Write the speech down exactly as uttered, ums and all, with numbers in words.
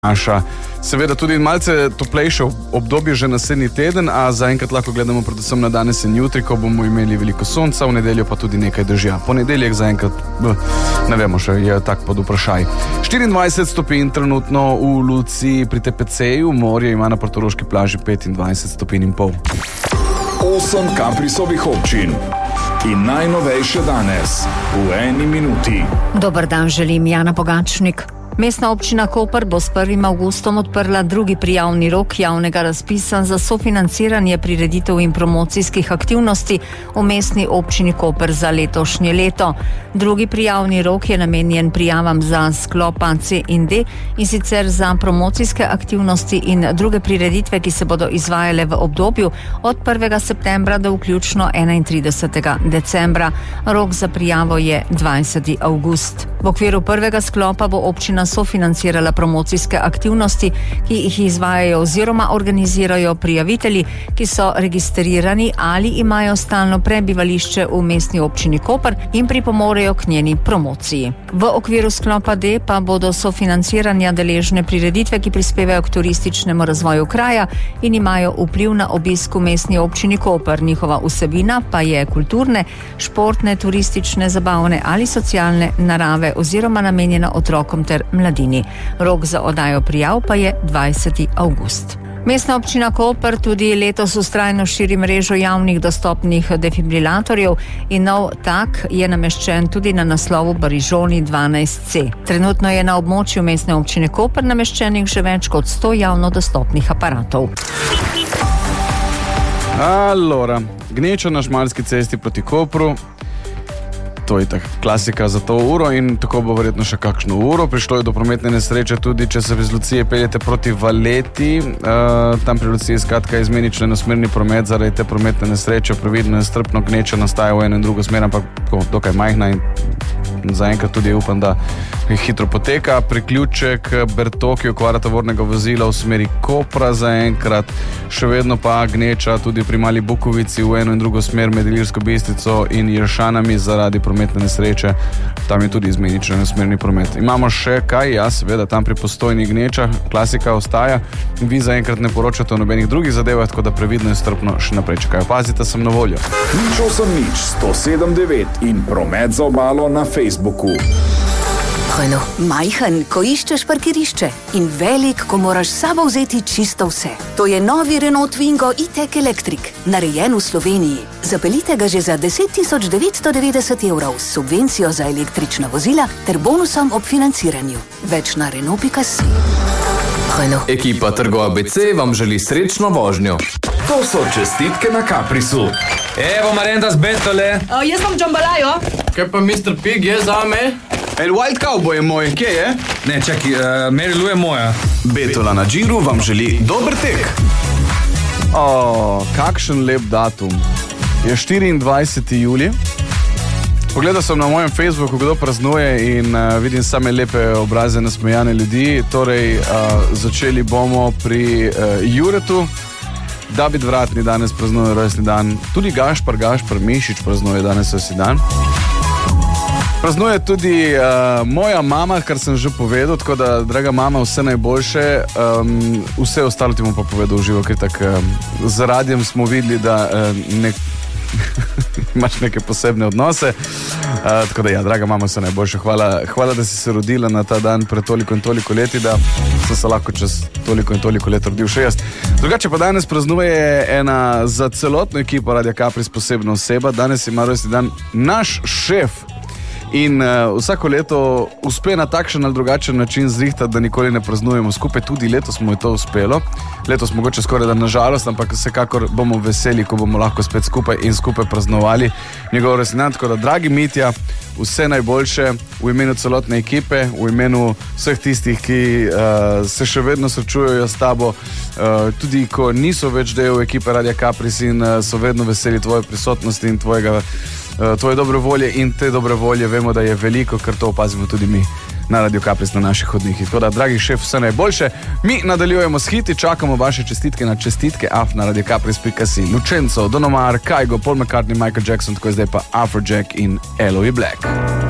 Naša, seveda tudi malce toplejše obdobje že naslednji teden, a zaenkrat lahko gledamo predvsem na danes in jutri, ko bomo imeli veliko sonca, v nedeljo pa tudi nekaj dežja. Ponedeljek zaenkrat, ne vemo še, je tak pod vprašaj. štiriindvajset stopinj trenutno v Luciji pri T P C-ju, morje ima na portoroški plaži petindvajset stopinj in pol. Osem Kaprisovih občin in najnovejše danes v eni minuti. Dober dan, želim Jana Pogačnik. Mestna občina Koper bo s prvim avgustom odprla drugi prijavni rok javnega razpisa za sofinanciranje prireditev in promocijskih aktivnosti v mestni občini Koper za letošnje leto. Drugi prijavni rok je namenjen prijavam za sklop A, C in D, in sicer za promocijske aktivnosti in druge prireditve, ki se bodo izvajale v obdobju od prvega septembra do vključno enaintridesetega decembra. Rok za prijavo je dvajseti avgust. V okviru prvega sklopa bo občina sofinancirala promocijske aktivnosti, ki jih izvajajo oziroma organizirajo prijavitelji, ki so registrirani ali imajo stalno prebivališče v mestni občini Koper in pripomorejo k njeni promociji. V okviru sklopa D pa bodo sofinanciranja deležne prireditve, ki prispevajo k turističnemu razvoju kraja in imajo vpliv na obisk v mestni občini Koper. Njihova vsebina pa je kulturne, športne, turistične, zabavne ali socialne narave oziroma namenjena otrokom ter mladini. Rok za oddajo prijav pa je dvajseti avgust. Mestna občina Koper tudi letos vztrajno širi mrežo javnih dostopnih defibrilatorjev in nov tak je nameščen tudi na naslovu Barižoni dvanajst C. Trenutno je na območju mestne občine Koper nameščenih že več kot sto javno dostopnih aparatov. Allora, gneča na Šmarski cesti proti Kopru. To je tak klasika za to uro in tako bo verjetno še kakšno uro. Prišlo je do prometne nesreče tudi, če se iz Lucije peljete proti Valeti. Uh, tam pri Luciji skratka je izmenično enosmerni promet, zaradi te prometne nesreče previdno in strpno gneča nastaja v eno in drugo smer, ampak dokaj majhna in zaenkrat tudi upam, da hitro poteka. Priključek Bertoki okvara tovornega vozila v smeri Kopra zaenkrat, še vedno pa gneča tudi pri Mali Bukovici v eno in drugo smer med Ilirsko Bistrico in Jelšanami zaradi prometne nesreče. Tam je tudi izmenično enosmerni promet. Imamo še kaj? Ja, seveda, tam pri Postojni gneča, klasika ostaja. Vi zaenkrat ne poročate o nobenih drugih zadevah, tako da previdno in strpno še naprej čakajo. Pazite, sem na voljo. nič osem nič sto sedem devet in promet za obalo na Facebooku. Hojno, majhen, ko iščeš parkirišče in velik, ko moraš s sabo vzeti čisto vse. To je novi Renault Twingo E-Tech Electric, narejen v Sloveniji. Zapeljite ga že za deset tisoč devetsto devetdeset evrov s subvencijo za električna vozila ter bonusom ob financiranju. Več na renault pika si. Hojno. Ekipa Trgo A B C vam želi srečno vožnjo. To so čestitke na Kaprisu. Evo Marenda z Betole. Uh, jaz vam džambalajo. Kaj pa mister Pig je zame? El Wild Cowboy je moj, kje je? Ne, čaki, uh, Mary Lou je moja. Betola na Džiru vam želi dober tek. O, kakšen lep datum. Je štiriindvajseti julij. Pogledal sem na mojem Facebooku, kdo praznuje in uh, vidim same lepe obraze nasmejane ljudi. Torej, uh, začeli bomo pri uh, Juretu. David Vratni danes praznuje rojstni dan. Tudi Gašpar, Gašpar Mišič praznuje danes rojstni dan. Praznuje tudi uh, moja mama, kar sem že povedal, tako da, draga mama, vse najboljše. Um, vse ostalo ti bom pa povedal v živo, ker tak um, z radiem smo videli, da uh, nek imaš neke posebne odnose. Uh, tako da ja, draga mama, vse najboljše. Hvala, hvala, da si se rodila na ta dan pred toliko in toliko leti, da sem se lahko čez toliko in toliko let rodil še jaz. Drugače pa danes praznuje ena za celotno ekipo Radia Kapris posebna oseba. Danes ima rojstni dan naš šef. In uh, vsako leto uspe na takšen ali drugačen način zrihtati, da nikoli ne praznujemo skupaj. Tudi letos mu je to uspelo. Letos mogoče skoraj da nažalost, ampak vsekakor bomo veseli, ko bomo lahko spet skupaj in skupaj praznovali njegov rojstni dan. Tako da, dragi Mitja, vse najboljše v imenu celotne ekipe, v imenu vseh tistih, ki uh, se še vedno srečujejo s tabo, uh, tudi ko niso več del ekipe Radia Kapris in uh, so vedno veseli tvoje prisotnosti in tvojega tvoje dobre volje in te dobre volje vemo, da je veliko, ker to opazimo tudi mi na Radio Kapris na naših hodnikih. Tako da, dragi šef, vse najboljše. Mi nadaljujemo s hiti, čakamo vaše čestitke na čestitke af na radio kapris pika si. Lučenco, Don Omar, Kaigo, Paul McCartney, Michael Jackson, tako je zdaj pa Afrojack in Eloy Black.